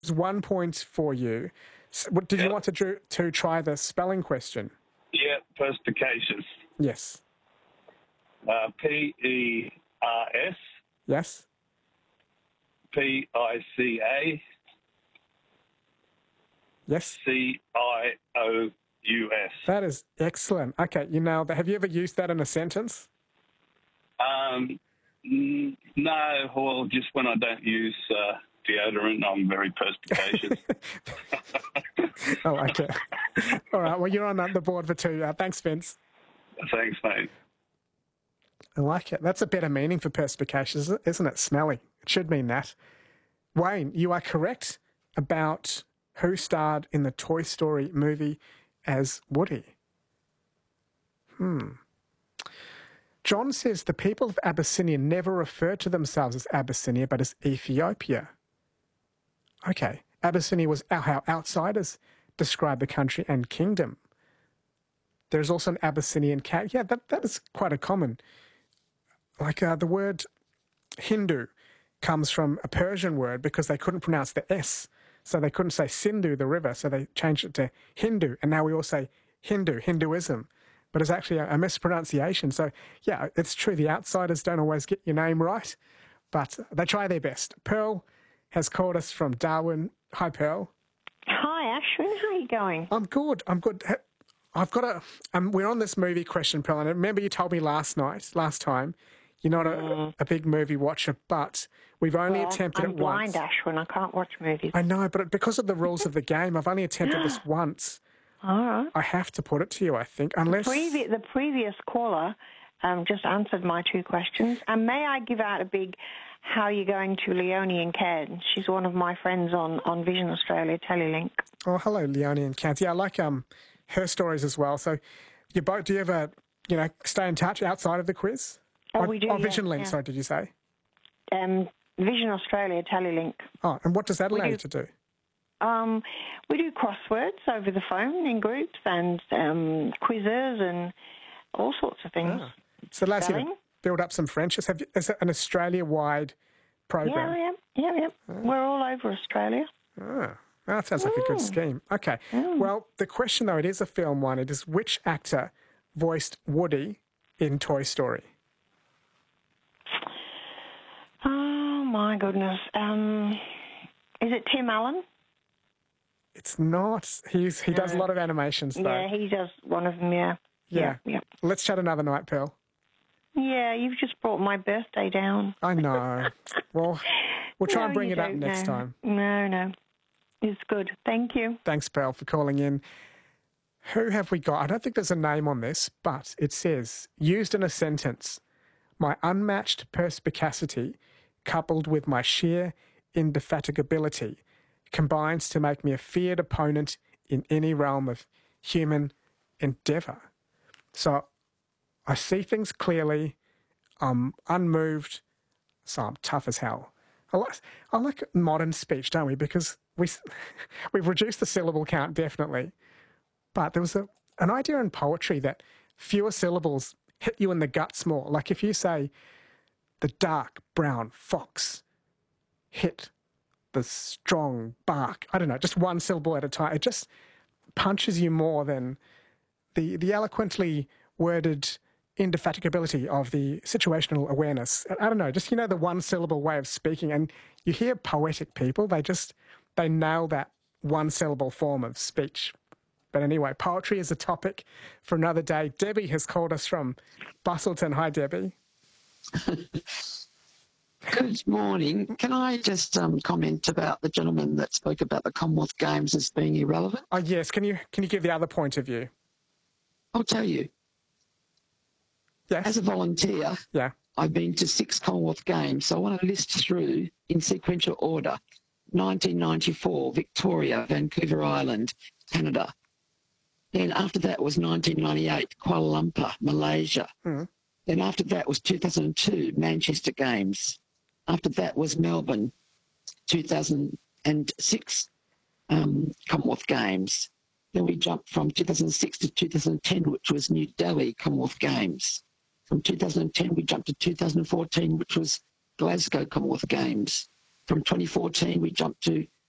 There's 1 point for you. Did you want to try the spelling question? Yeah, perspicacious. Yes. P-E-R-S. Yes. P-I-C-A. Yes. C-I-O-U-S. That is excellent. Okay, you nailed that. Have you ever used that in a sentence? No, well, just when I don't use deodorant, I'm very perspicacious. I like it. All right, well, you're on the board for 2. Thanks, Vince. Thanks, mate. I like it. That's a better meaning for perspicacious, isn't it? Smelly. It should mean that. Wayne, you are correct about who starred in the Toy Story movie as Woody. John says the people of Abyssinia never refer to themselves as Abyssinia, but as Ethiopia. Okay. Abyssinia was how outsiders describe the country and kingdom. There's also an Abyssinian cat. Yeah, that is quite a common. Like the word Hindu comes from a Persian word because they couldn't pronounce the S. So they couldn't say Sindhu, the river, so they changed it to Hindu. And now we all say Hinduism. But it's actually a mispronunciation. So, yeah, it's true. The outsiders don't always get your name right, but they try their best. Pearl has called us from Darwin. Hi, Pearl. Hi, Ashwin. How are you going? I'm good. I've got a... we're on this movie question, Pearl, and I remember you told me last time, you're not a big movie watcher, but we've only attempted it once. I'm blind, Ashwin. I can't watch movies. I know, but because of the rules of the game, I've only attempted this once. All right. I have to put it to you, I think, unless... The previous caller just answered my 2 questions. And may I give out a big how are you going to Leonie and Cairns? She's one of my friends on Vision Australia Telelink. Oh, hello, Leonie and Cairns. Yeah, I like her stories as well. So do you ever, stay in touch outside of the quiz? Oh, we do, Vision Link, yeah. sorry, did you say? Vision Australia Telelink. Oh, and what does that allow you to do? We do crosswords over the phone in groups and quizzes and all sorts of things. So it allows you to build up some friendships. Is it an Australia-wide program? Yeah. We're all over Australia. That sounds like a good scheme. Okay. Well, the question, though, it is a film one. It is which actor voiced Woody in Toy Story? Oh, my goodness. Is it Tim Allen? It's not. He does a lot of animations, though. Yeah, he does one of them, yeah. Yeah. Let's chat another night, Pearl. Yeah, you've just brought my birthday down. I know. Well, we'll try and bring it up next time. No. It's good. Thank you. Thanks, Pearl, for calling in. Who have we got? I don't think there's a name on this, but it says, used in a sentence, my unmatched perspicacity coupled with my sheer indefatigability combines to make me a feared opponent in any realm of human endeavour. So I see things clearly, I'm unmoved, so I'm tough as hell. I like modern speech, don't we? Because we've reduced the syllable count, definitely. But there was an idea in poetry that fewer syllables hit you in the guts more. Like if you say, the dark brown fox hit the strong bark. I don't know, just one syllable at a time. It just punches you more than the eloquently worded indefatigability of the situational awareness. I don't know, just, the one-syllable way of speaking. And you hear poetic people, they nail that one-syllable form of speech. But anyway, poetry is a topic for another day. Debbie has called us from Bustleton. Hi, Debbie. Good morning. Can I just comment about the gentleman that spoke about the Commonwealth Games as being irrelevant? Oh, yes. Can you give the other point of view? I'll tell you. Yes. As a volunteer, I've been to 6 Commonwealth Games, so I want to list through in sequential order. 1994, Victoria, Vancouver Island, Canada. Then after that was 1998, Kuala Lumpur, Malaysia. Then after that was 2002, Manchester Games. After that was Melbourne, 2006, Commonwealth Games. Then we jumped from 2006 to 2010, which was New Delhi Commonwealth Games. From 2010, we jumped to 2014, which was Glasgow Commonwealth Games. From 2014, we jumped to